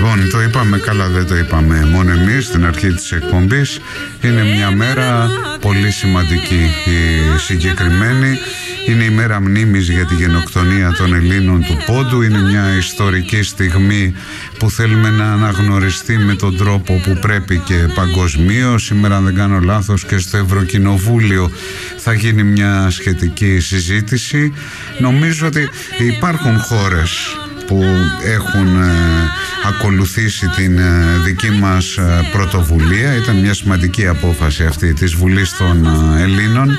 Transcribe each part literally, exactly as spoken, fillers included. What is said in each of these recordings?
Λοιπόν, το είπαμε καλά, δεν το είπαμε μόνο εμείς στην αρχή της εκπομπής. Είναι μια μέρα πολύ σημαντική η συγκεκριμένη. Είναι η μέρα μνήμης για τη γενοκτονία των Ελλήνων του Πόντου. Είναι μια ιστορική στιγμή που θέλουμε να αναγνωριστεί με τον τρόπο που πρέπει και παγκοσμίως. Σήμερα, αν δεν κάνω λάθος, και στο Ευρωκοινοβούλιο θα γίνει μια σχετική συζήτηση. Νομίζω ότι υπάρχουν χώρες που έχουν ε, ακολουθήσει την ε, δική μας ε, πρωτοβουλία. Ήταν μια σημαντική απόφαση αυτή της Βουλής των ε, Ελλήνων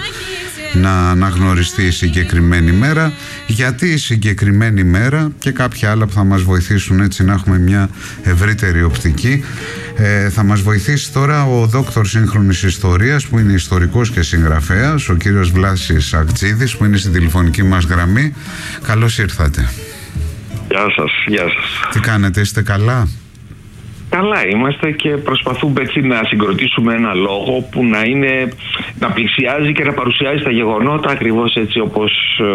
να αναγνωριστεί η συγκεκριμένη μέρα. Γιατί η συγκεκριμένη μέρα και κάποια άλλα που θα μας βοηθήσουν έτσι να έχουμε μια ευρύτερη οπτική. Ε, θα μας βοηθήσει τώρα ο δόκτωρ σύγχρονης ιστορίας, που είναι ιστορικός και συγγραφέας, ο κύριος Βλάσης Αγτζίδης, που είναι στην τηλεφωνική μας γραμμή. Καλώς ήρθατε. Γεια σας, γεια σας. Τι κάνετε, είστε καλά? Καλά είμαστε και προσπαθούμε έτσι να συγκροτήσουμε ένα λόγο που να είναι, να πλησιάζει και να παρουσιάζει τα γεγονότα ακριβώς έτσι όπως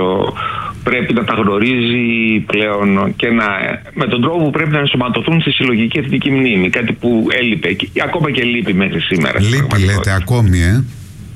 πρέπει να τα γνωρίζει πλέον και να, με τον τρόπο που πρέπει να ενσωματωθούν στη συλλογική εθνική μνήμη. Κάτι που έλειπε και ακόμα και λείπει μέχρι σήμερα. Λείπει, λέτε, ακόμη, ε?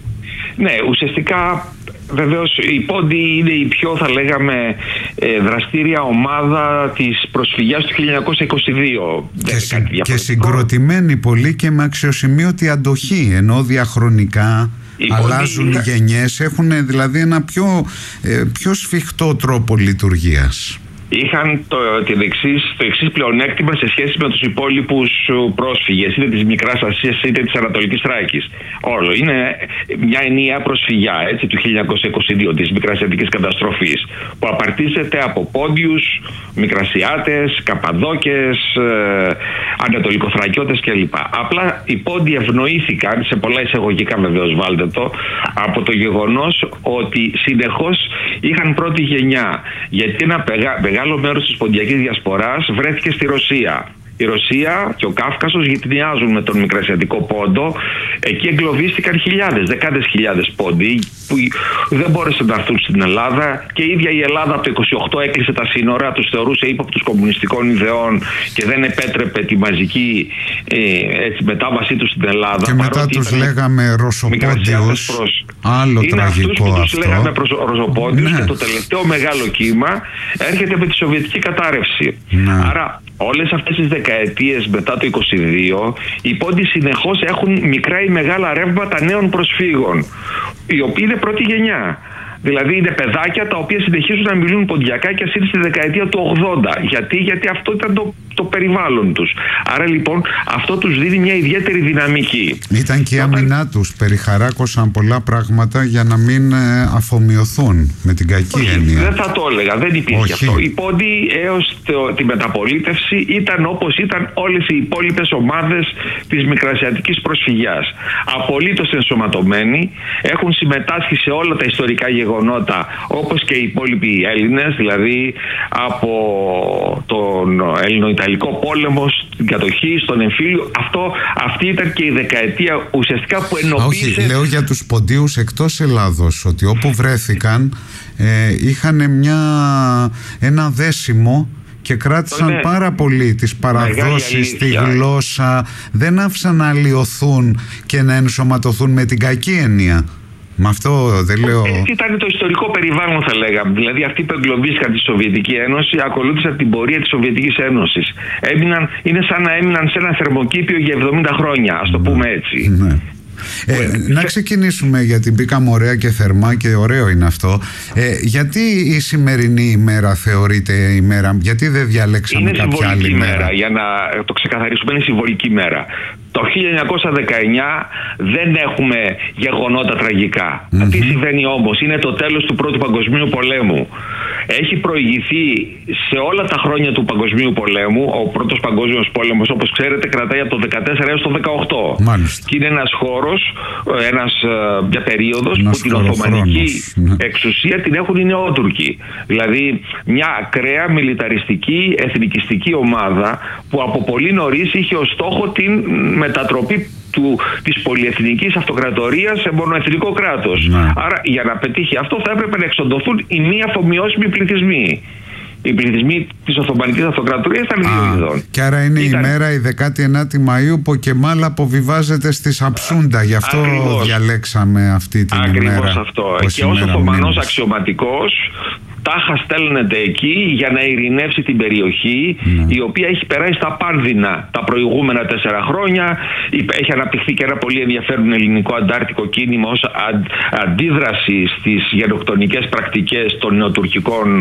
Ναι, ουσιαστικά βεβαίως η Πόντι είναι η πιο, θα λέγαμε, δραστήρια ομάδα της προσφυγιάς του χίλια εννιακόσια είκοσι δύο. Και, συ, και συγκροτημένη πολύ και με αξιοσημείωτη αντοχή, ενώ διαχρονικά η αλλάζουν οι γενιές, έχουν δηλαδή ένα πιο, πιο σφιχτό τρόπο λειτουργίας. Είχαν το, το, εξής, το εξής πλεονέκτημα σε σχέση με τους υπόλοιπους πρόσφυγες, είτε της Μικράς Ασίας είτε της Ανατολικής Θράκης. Όλο είναι μια ενιαία προσφυγιά, έτσι, του χίλια εννιακόσια είκοσι δύο, της Μικρασιατικής καταστροφής, που απαρτίζεται από Πόντιους, Μικρασιάτες, Καπαδόκες, ε, Ανατολικοθρακιώτες κλπ. Απλά οι Πόντιοι ευνοήθηκαν, σε πολλά εισαγωγικά βεβαίως βάλτε το, από το γεγονός ότι συνεχώς είχαν πρώτη γενιά. Γιατί ένα μεγάλο μέρος της ποντιακής διασποράς βρέθηκε στη Ρωσία. Η Ρωσία και ο Κάφκασος γειτονιάζουν με τον Μικρασιατικό Πόντο. Εκεί εγκλωβίστηκαν χιλιάδες, δεκάδες χιλιάδες Πόντιοι που δεν μπόρεσαν να έρθουν στην Ελλάδα, και η ίδια η Ελλάδα από το είκοσι οκτώ έκλεισε τα σύνορα, τους θεωρούσε ύποπτους κομμουνιστικών ιδεών και δεν επέτρεπε τη μαζική ε, έτσι, μετάβασή τους στην Ελλάδα. Και μετά τους λέγαμε Ρωσοπόντιους. Προς... Άλλο είναι τραγικό αυτούς που αυτό. τους λέγαμε Ρωσοπόντιους, ναι. Και το τελευταίο μεγάλο κύμα έρχεται με τη Σοβιετική κατάρρευση. Ναι. Άρα όλες αυτές τις δεκαετίες μετά το είκοσι δύο, οι Πόντιοι συνεχώς έχουν μικρά ή μεγάλα ρεύματα νέων προσφύγων, οι οποίοι είναι πρώτη γενιά. Δηλαδή είναι παιδάκια τα οποία συνεχίζουν να μιλούν ποντιακά και ας είναι στη δεκαετία του ογδόντα. Γιατί, Γιατί αυτό ήταν το, το περιβάλλον τους. Άρα λοιπόν αυτό τους δίνει μια ιδιαίτερη δυναμική. Ήταν και η άμυνά τους. Περιχαράκωσαν πολλά πράγματα για να μην ε, αφομοιωθούν με την κακή Όχι, έννοια. Δεν θα το έλεγα, δεν υπήρχε Όχι. αυτό. Οι Πόντιοι έως το, τη μεταπολίτευση ήταν όπως ήταν όλες οι υπόλοιπες ομάδες της Μικρασιατικής προσφυγιάς. Απολύτως ενσωματωμένοι, έχουν συμμετάσχει σε όλα τα ιστορικά γεγονότα γεγονότα όπως και οι υπόλοιποι Έλληνες, δηλαδή από τον Ελληνο-Ιταλικό πόλεμο, στην κατοχή, στον εμφύλιο. Αυτό, αυτή ήταν και η δεκαετία ουσιαστικά που ενοποίησε. Όχι, λέω για τους Ποντίους εκτός Ελλάδος, ότι όπου βρέθηκαν ε, είχαν μια, ένα δέσιμο και κράτησαν ναι. πάρα πολύ τις παραδόσεις, τη γλώσσα, δεν άφησαν να αλλοιωθούν και να ενσωματωθούν με την κακή έννοια. Με αυτό δεν λέω. Έτσι ήταν το ιστορικό περιβάλλον, θα λέγαμε. Δηλαδή αυτοί που εγκλωβίστηκαν τη Σοβιετική Ένωση ακολούθησαν την πορεία της Σοβιετικής Ένωσης. Έμειναν, είναι σαν να έμειναν σε ένα θερμοκήπιο για εβδομήντα χρόνια, ας το πούμε έτσι. Ναι. Ε, να ξεκινήσουμε, γιατί μπήκαμε ωραία και θερμά και ωραίο είναι αυτό. Ε, γιατί η σημερινή ημέρα θεωρείται ημέρα, γιατί δεν διαλέξαμε είναι κάποια άλλη μέρα? μέρα? Για να το ξεκαθαρίσουμε, είναι συμβολική μέρα. Το χίλια εννιακόσια δεκαεννιά δεν έχουμε γεγονότα τραγικά. Mm-hmm. Τι συμβαίνει όμως? Είναι το τέλος του Πρώτου Παγκοσμίου Πολέμου. Έχει προηγηθεί σε όλα τα χρόνια του Παγκοσμίου Πολέμου. Ο Πρώτος Παγκόσμιος Πόλεμος, όπως ξέρετε, κρατάει από το δεκατέσσερα έως το δεκαοκτώ. Μάλιστα. Και είναι ένας χώρος, ένας, μια περίοδος ένας που την Οθωμανική εξουσία την έχουν οι Νεότουρκοι. Δηλαδή μια ακραία μιλιταριστική εθνικιστική ομάδα που από πολύ νωρίς είχε ως στόχο την μετατροπή του, της πολυεθνικής αυτοκρατορίας σε μονοεθνικό κράτος. Ναι. Άρα για να πετύχει αυτό θα έπρεπε να εξοντωθούν οι μη αφομοιώσιμοι πληθυσμοί. Οι πληθυσμοί της Οθωμανικής Αυτοκρατορίας ήταν δύο ειδών. Και άρα είναι ήταν... η μέρα η δεκάτη ενάτη Μαΐου που ο Κεμάλ αποβιβάζεται στη Σαψούντα. Γι' αυτό Ακριβώς. διαλέξαμε αυτή την Ακριβώς ημέρα. Ακριβώς αυτό. Και ως Οθωμανός αξιωματικός τάχα στέλνεται εκεί για να ειρηνεύσει την περιοχή, ναι. η οποία έχει περάσει στα πάνδυνα τα προηγούμενα τέσσερα χρόνια. Έχει αναπτυχθεί και ένα πολύ ενδιαφέρον ελληνικό αντάρτικο κίνημα ως αντίδραση στις γενοκτονικές πρακτικές των νεοτουρκικών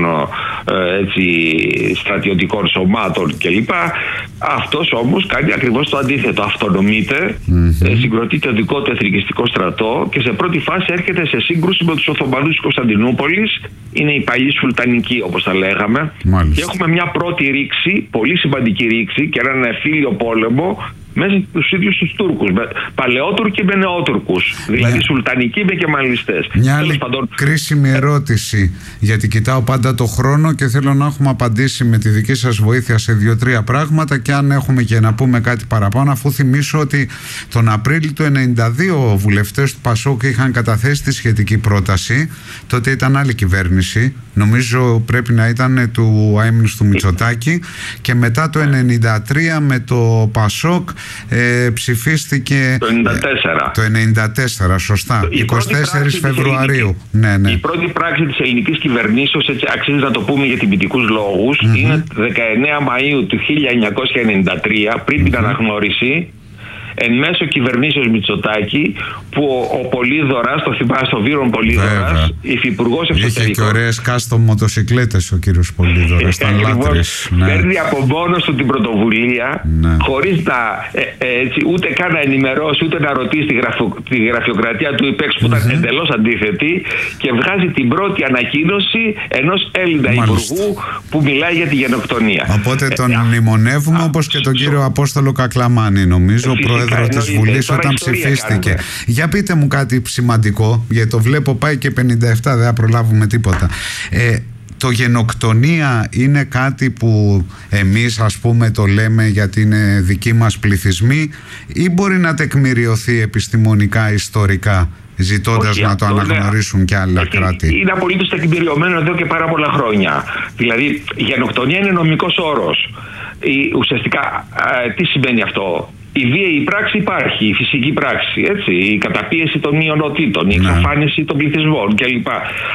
έτσι, στρατιωτικών σωμάτων κλπ. Αυτός όμως κάνει ακριβώς το αντίθετο. Αυτονομείται, mm-hmm. συγκροτεί το δικό του εθνικιστικό στρατό και σε πρώτη φάση έρχεται σε σύγκρουση με τους Οθωμανούς της Κωνσταντινούπολης. Είναι η παλιή Σουλτανική, όπως τα λέγαμε. Μάλιστα. Και έχουμε μια πρώτη ρήξη, πολύ σημαντική ρήξη και έναν εμφύλιο πόλεμο μέσα στους ίδιους τους Τούρκους. Με παλαιότουρκοι με νεότουρκους. Δηλαδή yeah. Σουλτανικοί με κεμαλιστές. Μια άλλη παντών... κρίσιμη ερώτηση, γιατί κοιτάω πάντα το χρόνο και θέλω να έχουμε απαντήσει με τη δική σας βοήθεια σε δύο-τρία πράγματα, και αν έχουμε και να πούμε κάτι παραπάνω, αφού θυμίσω ότι τον Απρίλιο του ενενήντα δύο βουλευτές του Πασόκ είχαν καταθέσει τη σχετική πρόταση. Τότε ήταν άλλη κυβέρνηση. Νομίζω πρέπει να ήταν του αείμνους του Μητσοτάκη, και μετά το ενενήντα τρία με το Πασόκ ε, ψηφίστηκε το ενενήντα τέσσερα. Ε, το ενενήντα τέσσερα, σωστά. Η εικοστή τέσσερις Φεβρουαρίου. Ναι, ναι. Η πρώτη πράξη της ελληνικής κυβερνήσεως, έτσι αξίζει να το πούμε για τυπητικούς λόγους, mm-hmm. είναι δεκαεννέα Μαΐου του χίλια εννιακόσια ενενήντα τρία, πριν mm-hmm. την αναγνώριση, εν μέσω κυβερνήσεως Μητσοτάκη, που ο, ο Πολύδωρας, το θυμάσαι, ο Βύρον Πολύδωρας, υφυπουργός εξωτερικών. Είχε και ωραίες κάστομ μοτοσυκλέτες ο κύριος Πολύδωρας, ήταν λάτρης. Ναι. Παίρνει από μόνος του την πρωτοβουλία, ναι. χωρίς να ε, ε, έτσι, ούτε καν να ενημερώσει, ούτε να ρωτήσει τη, γραφο, τη γραφειοκρατία του ΥΠΕΞ, που mm-hmm. ήταν εντελώς αντίθετη, και βγάζει την πρώτη ανακοίνωση ενός Έλληνα υπουργού που μιλάει για τη γενοκτονία. Οπότε τον ε, μνημονεύουμε, όπως και τον κύριο Απόστολο Κακλαμάνη, νομίζω, πρόεδρο της Βουλής, όταν ψηφίστηκε. Κάνουμε. Για πείτε μου κάτι σημαντικό, γιατί το βλέπω πάει και πενήντα επτά, δεν θα προλάβουμε τίποτα. Ε, το γενοκτονία είναι κάτι που εμείς, ας πούμε, το λέμε γιατί είναι δικοί μας πληθυσμοί, ή μπορεί να τεκμηριωθεί επιστημονικά, ιστορικά, ζητώντας Όχι, να το αναγνωρίσουν και άλλα έχει, κράτη? Είναι απολύτως τεκμηριωμένο εδώ και πάρα πολλά χρόνια. Δηλαδή, γενοκτονία είναι νομικός όρος. Η, ουσιαστικά, ε, τι σημαίνει αυτό? Η βίαιη πράξη υπάρχει, η φυσική πράξη, έτσι, η καταπίεση των μειονοτήτων, η εξαφάνιση των πληθυσμών κλπ.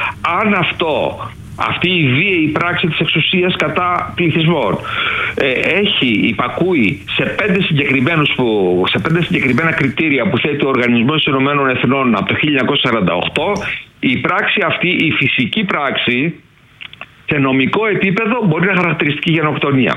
Αν αυτό, αυτή η βίαιη πράξη της εξουσίας κατά πληθυσμών ε, έχει, υπακούει σε πέντε, συγκεκριμένους που, σε πέντε συγκεκριμένα κριτήρια που θέτει ο Οργανισμός των Ηνωμένων Εθνών από το χίλια εννιακόσια σαράντα οκτώ, η πράξη αυτή, η φυσική πράξη, σε νομικό επίπεδο μπορεί να χαρακτηριστεί γενοκτονία.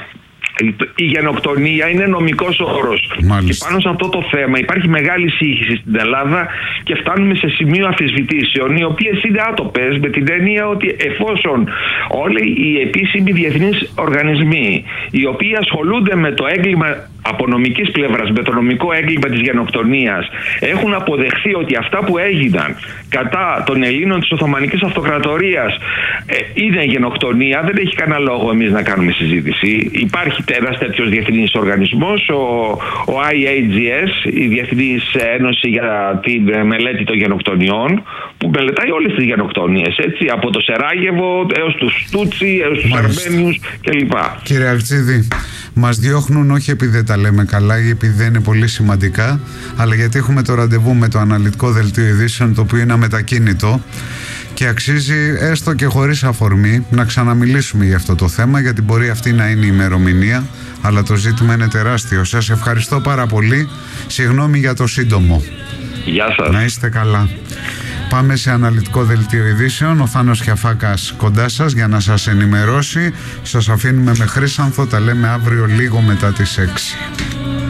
Η γενοκτονία είναι νομικός όρος. Μάλιστα. Και πάνω σε αυτό το θέμα υπάρχει μεγάλη σύγχυση στην Ελλάδα και φτάνουμε σε σημείο αμφισβητήσεων, οι οποίες είναι άτοπες, με την έννοια ότι εφόσον όλοι οι επίσημοι διεθνείς οργανισμοί, οι οποίοι ασχολούνται με το έγκλημα από νομικής πλευράς, με το νομικό έγκλημα της γενοκτονίας, έχουν αποδεχθεί ότι αυτά που έγιναν κατά των Ελλήνων της Οθωμανικής Αυτοκρατορίας ε, είναι γενοκτονία, δεν έχει κανένα λόγο εμείς να κάνουμε συζήτηση. Υπάρχει ένας τέτοιος διεθνής οργανισμός, ο, ο άι έι τζι ες, η Διεθνής Ένωση για τη Μελέτη των Γενοκτονιών, που μελετάει όλες τις γενοκτονίες, έτσι, από το Σεράγεβο έως τους Στούτσι, έως τους Αρμένιους κλπ. Κύριε Αλτσίδη, μας διώχνουν όχι επειδή δεν τα λέμε καλά ή επειδή δεν είναι πολύ σημαντικά, αλλά γιατί έχουμε το ραντεβού με το αναλυτικό δελτίο ειδήσεων, το οποίο είναι αμετακίνητο και αξίζει, έστω και χωρίς αφορμή, να ξαναμιλήσουμε για αυτό το θέμα, γιατί μπορεί αυτή να είναι η ημερομηνία, αλλά το ζήτημα είναι τεράστιο. Σας ευχαριστώ πάρα πολύ. Συγγνώμη για το σύντομο. Γεια σας. Να είστε καλά. Πάμε σε αναλυτικό δελτίο ειδήσεων. Ο Θάνος Χιαφάκας κοντά σας για να σας ενημερώσει. Σας αφήνουμε με Χρύσανθο. Τα λέμε αύριο λίγο μετά τις έξι.